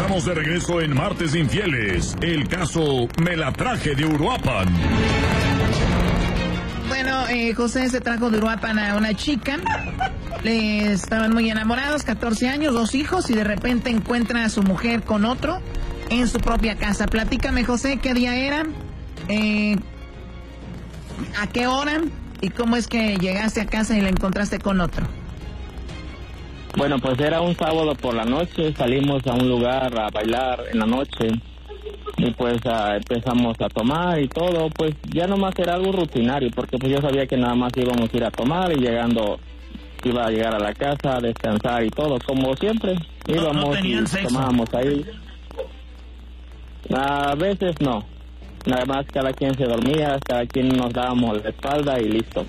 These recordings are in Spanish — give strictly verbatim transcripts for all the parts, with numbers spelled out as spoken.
Estamos de regreso en Martes Infieles, el caso Me la traje de Uruapan. Bueno, eh, José se trajo de Uruapan a una chica. Eh, estaban muy enamorados, catorce años, dos hijos, y de repente encuentra a su mujer con otro en su propia casa. Platícame, José, ¿qué día era? Eh, ¿A qué hora? ¿Y cómo es que llegaste a casa y la encontraste con otro? Bueno, pues era un sábado por la noche, salimos a un lugar a bailar en la noche y pues uh, empezamos a tomar y todo, pues ya nomás era algo rutinario porque pues yo sabía que nada más íbamos a ir a tomar y llegando iba a llegar a la casa, a descansar y todo, como siempre, íbamos no, no tenían y sexo. tomábamos ahí. A veces no, nada más cada quien se dormía, cada quien nos dábamos la espalda y listo.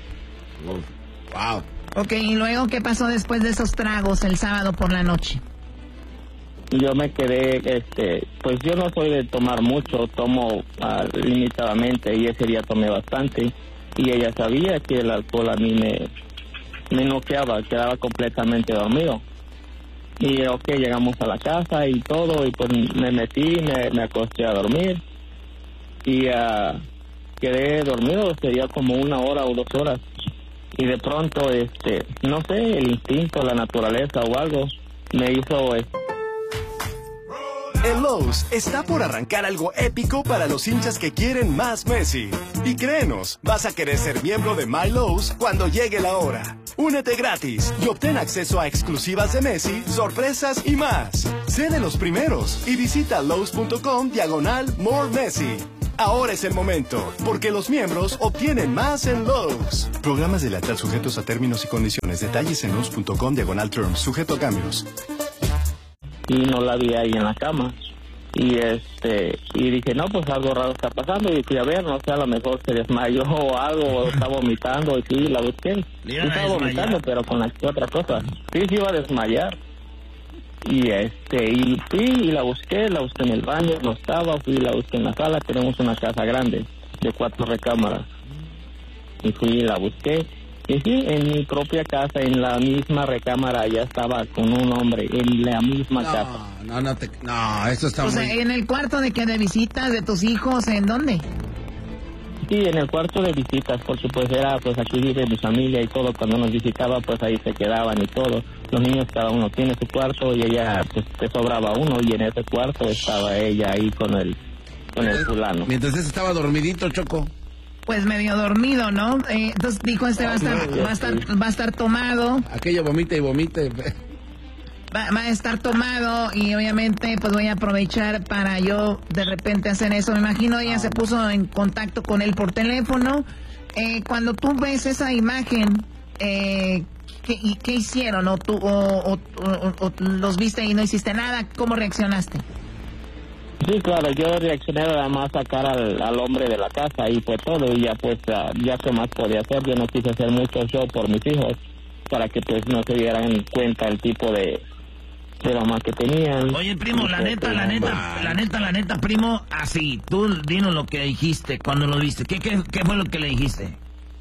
Wow. Ok, ¿y luego qué pasó después de esos tragos el sábado por la noche? Yo me quedé, este, pues yo no soy de tomar mucho, tomo uh, limitadamente y ese día tomé bastante y ella sabía que el alcohol a mí me, me noqueaba, quedaba completamente dormido. Y ok, llegamos a la casa y todo y pues me metí, me, me acosté a dormir y uh, quedé dormido, sería como una hora o dos horas. Y de pronto, este, no sé, el instinto, la naturaleza o algo me hizo... Este, En Lowe's está por arrancar algo épico para los hinchas que quieren más Messi. Y créenos, vas a querer ser miembro de My Lowe's cuando llegue la hora. Únete gratis y obtén acceso a exclusivas de Messi, sorpresas y más. Sé de los primeros y visita Lowe's.com diagonal More Messi. Ahora es el momento, porque los miembros obtienen más en Lowe's. Programas de lealtad sujetos a términos y condiciones. Detalles en Lowe's.com diagonal terms, sujeto a cambios. Y no la vi ahí en la cama. Y este y dije, no, pues algo raro está pasando. Y fui a ver, no sé, a lo mejor se desmayó o algo, o está vomitando. Y sí, la busqué. Sí, estaba vomitando, pero con la otra cosa. Sí, sí iba a desmayar. Y este y fui y la busqué, la busqué en el baño, no estaba, fui y la busqué en la sala. Tenemos una casa grande de cuatro recámaras. Y fui y la busqué. Y sí, en mi propia casa, en la misma recámara, ya estaba con un hombre, en la misma no, casa. No, no, te, no, eso está o muy... sea, ¿en el cuarto de que de visitas de tus hijos? ¿En dónde? Sí, en el cuarto de visitas, porque pues era, pues aquí vive mi familia y todo, cuando nos visitaba, pues ahí se quedaban y todo. Los niños, cada uno tiene su cuarto y ella, pues te sobraba uno y en ese cuarto estaba ella ahí con el, con el fulano. Mientras ese estaba dormidito, Choco. Pues medio dormido, ¿no? Eh, entonces dijo, este va a estar, va a estar, va a estar tomado. Aquello vomite y vomite. Va, va a estar tomado y obviamente pues voy a aprovechar para yo de repente hacer eso. Me imagino ella se puso en contacto con él por teléfono. Eh, cuando tú ves esa imagen, eh, ¿qué, y, ¿qué hicieron? ¿O, tú, o, o, o, o los viste y no hiciste nada? ¿Cómo reaccionaste? Sí, claro, yo reaccioné nada más a sacar al, al hombre de la casa y fue todo. Y ya pues, uh, ya qué más podía hacer. Yo no quise hacer mucho show por mis hijos para que pues no se dieran cuenta el tipo de... de mamá que tenían. Oye, primo, la neta, la neta, la neta, la neta, primo, así, tú dinos lo que dijiste cuando lo viste. ¿Qué, qué, qué fue lo que le dijiste?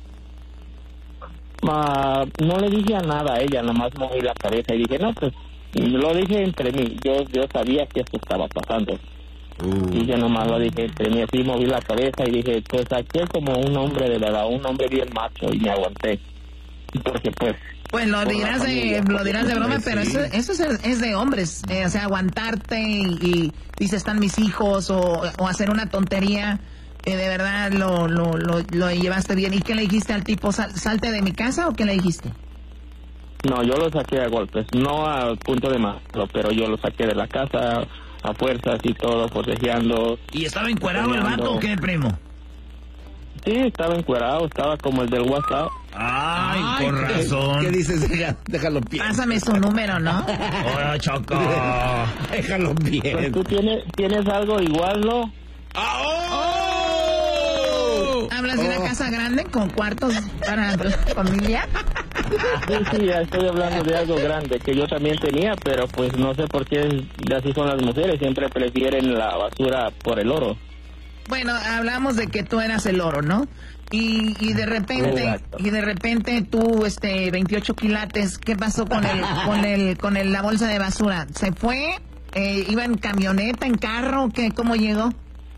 Ma, no le dije a nada a ella, nada más moví la cabeza y dije, no, pues, lo dije entre mí. Yo yo sabía que esto estaba pasando. Uh. Y yo nomás lo dije entre mí, así moví la cabeza y dije, pues aquí es como un hombre de verdad, un hombre bien macho, y me aguanté. Porque pues... Pues lo dirás de lo dirás de broma, pero eso, eso es, es de hombres, eh, o sea, aguantarte y, y dices, están mis hijos, o, o hacer una tontería, eh, de verdad lo, lo, lo, lo llevaste bien. ¿Y qué le dijiste al tipo? Sal, ¿Salte de mi casa o qué le dijiste? No, yo lo saqué a golpes, no al punto de matarlo, pero yo lo saqué de la casa a fuerzas y todo, forcejeando. ¿Y estaba encuerado el vato o qué, primo? Sí, estaba encuerado, estaba como el del WhatsApp. Ay, Ay, con ¿qué, razón. ¿Qué dices? Deja, déjalo bien. Pásame su número, ¿no? Hola, Choco. Déjalo bien. Pues tú tienes, tienes algo igual, ¿no? ¡Oh! ¿Hablas de una Oh. casa grande con cuartos para la familia? Sí, sí, ya estoy hablando de algo grande que yo también tenía, pero pues no sé por qué así son las mujeres, siempre prefieren la basura por el oro. Bueno, hablamos de que tú eras el oro, ¿no? Y, y de repente, Exacto. y de repente tú, este, veintiocho quilates, ¿qué pasó con el, con el, con el, la bolsa de basura? ¿Se fue? Eh, ¿Iba en camioneta, en carro? ¿Qué? ¿Cómo llegó?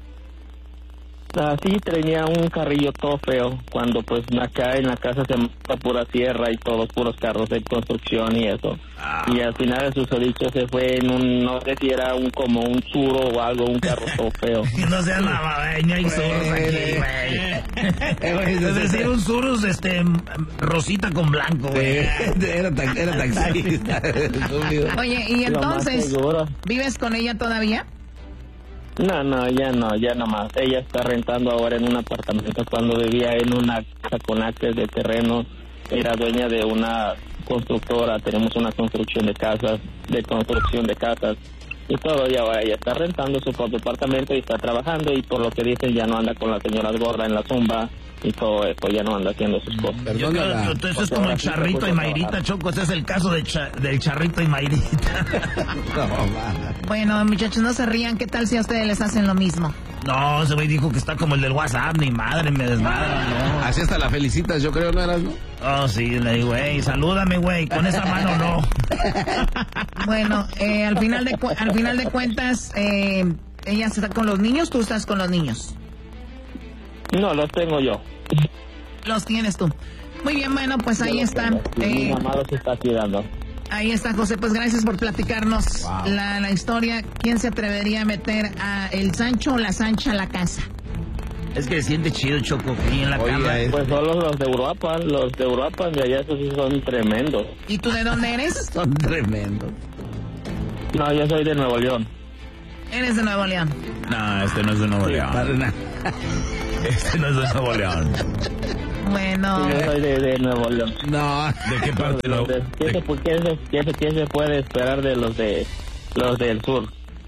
Así tenía un carrillo todo feo, cuando pues acá en la casa se monta pura sierra y todos puros carros de construcción y eso. Ah. Y al final de su susodicho se fue en un, no sé si era un como un suro o algo, un carro todo feo. No seas güey, no hay suros aquí, güey. Es decir, un suros, este, rosita con blanco, güey. Era, ta era taxista. Oye, y entonces, ¿vives con ella todavía? No, no, ya no, ya no más. Ella está rentando ahora en un apartamento. Cuando vivía en una casa con acres de terreno, era dueña de una constructora. Tenemos una construcción de casas, de construcción de casas y todo. Y ahora ella está rentando su propio apartamento y está trabajando. Y por lo que dicen, ya no anda con las señoras gordas en la zumba y todo eso, ya no anda haciendo sus cosas. Perdona, entonces es como el Charrito y Mayrita, Choco. Ese es el caso de cha del Charrito y Mayrita. No, bueno, muchachos, no se rían. ¿Qué tal si a ustedes les hacen lo mismo? No, ese güey dijo que está como el del WhatsApp. Ni madre, me desmadra, no. Así hasta la felicitas, yo creo, ¿no eras, no? Oh, sí, le digo, güey, salúdame, güey. Con esa mano no. Bueno, eh, al, final de al final de cuentas, eh, ¿ella está con los niños? ¿Tú estás con los niños? No, los tengo yo. Los tienes tú. Muy bien, bueno, pues ahí está. Mi eh, mamá los está cuidando. Ahí está, José. Pues gracias por platicarnos wow. la, la historia. ¿Quién se atrevería a meter a el Sancho o la Sancha a la casa? Es que se siente chido, Choco, aquí en la Oye, cama. Pues solo los de Uruapan, los de Uruapan de allá, esos sí son tremendos. ¿Y tú de dónde eres? Son tremendos. No, yo soy de Nuevo León. ¿Eres de Nuevo León? No, este no es de Nuevo sí, León. Este no es de Nuevo León. Bueno. Sí, yo soy de, de Nuevo León. No. ¿De qué parte? Los de, ¿qué, de... Se, ¿qué, se, qué, se, ¿Qué se puede esperar de los de los del sur?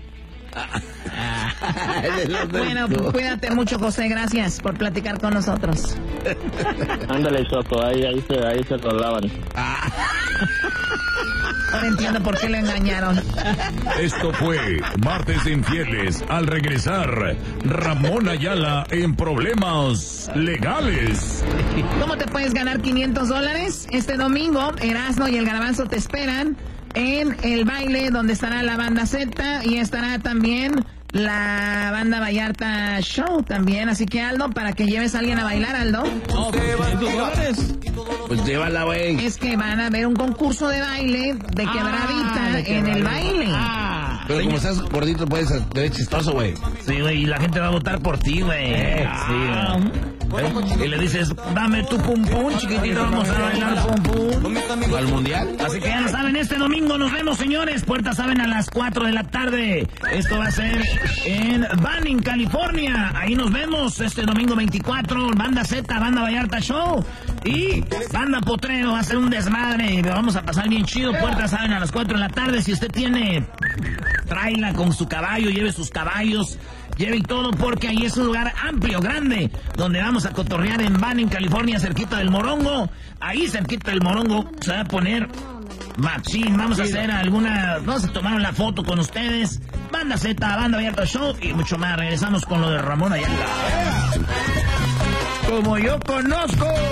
Bueno, cuídate mucho, José. Gracias por platicar con nosotros. Ándale, Choco. Ahí, ahí, se, ahí se rolaban. Ahora entiendo por qué le engañaron. Esto fue Martes de Infieles. Al regresar, Ramón Ayala en problemas legales. ¿Cómo te puedes ganar quinientos dólares? Este domingo, Erasmo y el Garbanzo te esperan en el baile donde estará la banda Z y estará también la banda Vallarta Show también. Así que, Aldo, para que lleves a alguien a bailar, Aldo. No, quinientos dólares. Pues llévala, güey. Es que van a ver un concurso de baile de quebradita ah, de en el baile. Ah, pero como estás gordito, puedes ser chistoso, güey. Sí, güey, y la gente va a votar por ti, güey. Eh, ah. Sí, ¿Eh? Y le dices, dame tu pum pum, chiquitito, vamos a bailar pum pum. ¿Al mundial? Así que ya lo saben, este domingo nos vemos, señores. Puertas abren a las cuatro de la tarde. Esto va a ser en Banning, California. Ahí nos vemos este domingo veinticuatro. Banda Z, Banda Vallarta Show y Banda Potrero. Va a ser un desmadre. Vamos a pasar bien chido. Puertas abren a las cuatro de la tarde. Si usted tiene, tráela con su caballo, lleve sus caballos. Lleve y todo, porque ahí es un lugar amplio, grande, donde vamos a cotorrear en Banning, California, cerquita del Morongo. Ahí cerquita del Morongo se va a poner machín. Vamos a hacer alguna, vamos a tomar la foto con ustedes. Banda Z, Banda Abierta Show y mucho más. Regresamos con lo de Ramón Ayala. Como yo conozco.